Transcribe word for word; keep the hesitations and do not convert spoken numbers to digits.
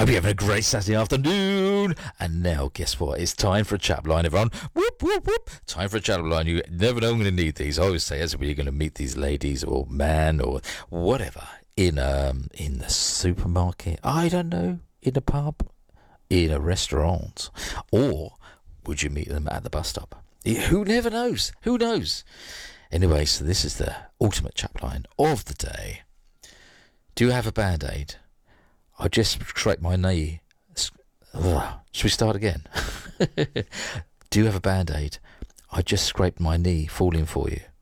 Hope you're having a great Saturday afternoon. And now, guess what? It's time for a chat line, everyone. Whoop, whoop, whoop. Time for a chat line. You never know I'm going to need these. I always say, as we're going to meet these ladies or man or whatever in um in the supermarket. I don't know. In a pub. In a restaurant. Or would you meet them at the bus stop? Who never knows? Who knows? Anyway, so this is the ultimate chat line of the day. Do you have a Band-Aid? I just scraped my knee. Ugh. Should we start again? Do you have a Band-Aid? I just scraped my knee falling for you.